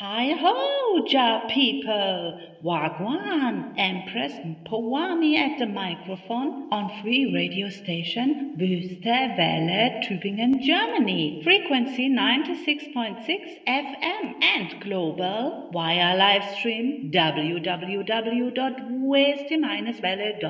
Hi ho, Ja people! Wagwan, Empress Powami at the microphone on free radio station Wüste Welle, Tübingen, Germany. Frequency 96.6 FM and global via live stream www.weste-welle.de.